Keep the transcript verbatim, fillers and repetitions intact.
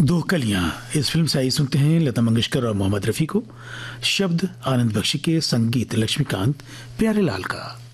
दो कलियां इस फिल्म से आई सुनते हैं लता मंगेशकर और मोहम्मद रफ़ी को। शब्द आनंद बख्शी के, संगीत लक्ष्मीकांत प्यारेलाल का।